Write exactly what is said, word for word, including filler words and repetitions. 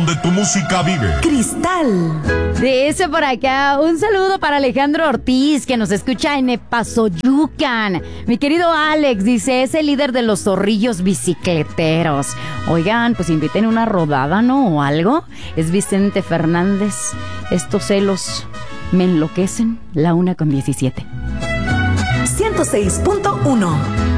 donde tu música vive. Cristal. Dice por acá, un saludo para Alejandro Ortiz, que nos escucha en Epazoyucan. Mi querido Alex, dice, es el líder de los zorrillos bicicleteros. Oigan, pues inviten una rodada, ¿no? O algo. Es Vicente Fernández. Estos celos me enloquecen. La una con diecisiete. ciento seis punto uno.